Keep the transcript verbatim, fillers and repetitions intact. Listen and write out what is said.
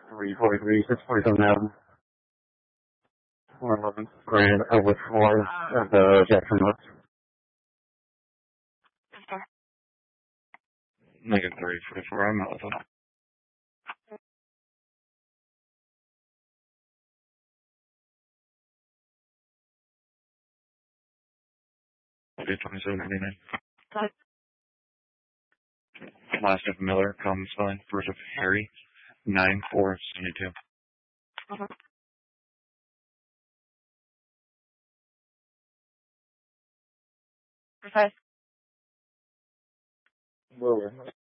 three forty-three, six forty-seven now. four eleven. Grand over four at the Jackson Woods. Negative three forty-four, I'm out of them. Okay, twenty-seven ninety-nine. Last of Miller, common spelling. First of Harry, nine four seventy-two. Uh-huh. Precise. Whoa.